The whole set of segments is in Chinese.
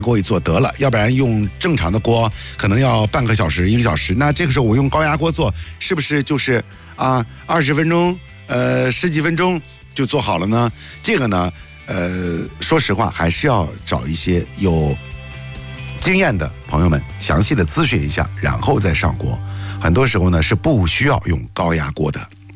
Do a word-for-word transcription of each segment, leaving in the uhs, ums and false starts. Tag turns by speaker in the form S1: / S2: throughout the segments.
S1: 锅一做得了，要不然用正常的锅可能要半个小时一个小时，那这个时候我用高压锅做，是不是就是啊二十分钟呃十几分钟就做好了呢？这个呢呃说实话还是要找一些有经验的朋友们详细的咨询一下，然后再上锅。很多时候呢是不需要用高压锅的。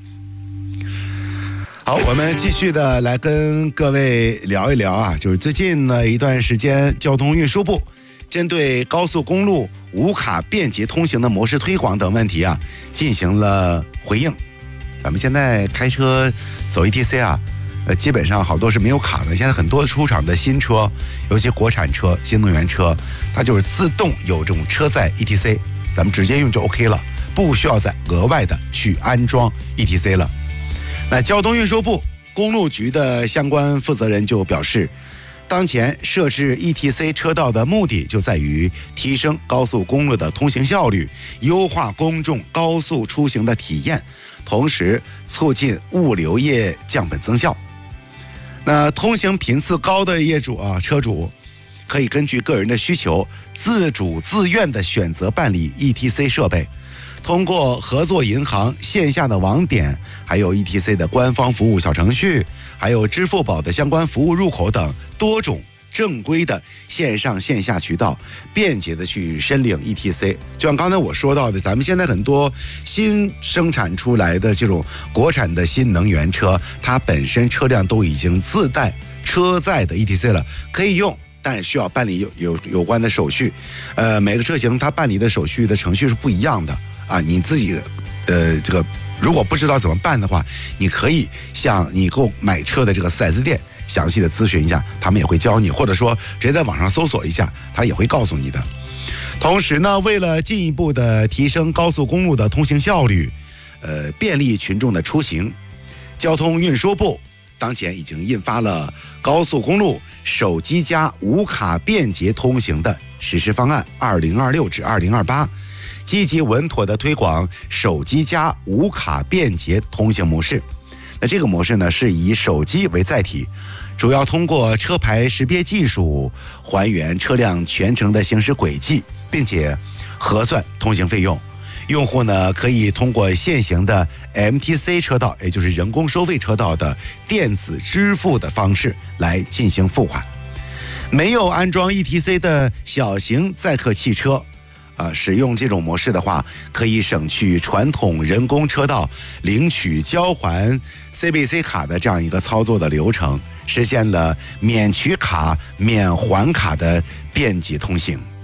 S1: 好，我们继续的来跟各位聊一聊啊，就是最近呢一段时间，交通运输部针对高速公路无卡便捷通行的模式推广等问题啊，进行了回应。咱们现在开车走 E T C 啊，呃，基本上好多是没有卡的。现在很多出厂的新车，尤其国产车、新能源车，它就是自动有这种车载 E T C， 咱们直接用就 OK 了，不需要再额外的去安装 E T C 了。那交通运输部公路局的相关负责人就表示，当前设置 E T C 车道的目的就在于提升高速公路的通行效率，优化公众高速出行的体验，同时促进物流业降本增效。那通行频次高的业主啊，车主可以根据个人的需求，自主自愿的选择办理 E T C 设备。通过合作银行线下的网点，还有 E T C 的官方服务小程序，还有支付宝的相关服务入口等多种正规的线上线下渠道，便捷的去申领 E T C。就像刚才我说到的，咱们现在很多新生产出来的这种国产的新能源车，它本身车辆都已经自带车载的 E T C 了，可以用。但是需要办理有有有关的手续，呃，每个车型它办理的手续的程序是不一样的啊。你自己，呃，这个如果不知道怎么办的话，你可以向你购买车的这个四 S 店详细的咨询一下，他们也会教你，或者说直接在网上搜索一下，他也会告诉你的。同时呢，为了进一步的提升高速公路的通行效率，呃，便利群众的出行，交通运输部当前已经印发了高速公路手机加无卡便捷通行的实施方案二零二六至二零二八，积极稳妥的推广手机加无卡便捷通行模式。那这个模式呢，是以手机为载体，主要通过车牌识别技术还原车辆全程的行驶轨迹，并且核算通行费用。用户呢可以通过现行的 M T C 车道，也就是人工收费车道的电子支付的方式来进行付款。没有安装 E T C 的小型载客汽车，呃，使用这种模式的话，可以省去传统人工车道领取交还 C B C 卡的这样一个操作的流程，实现了免取卡、免还卡的便捷通行。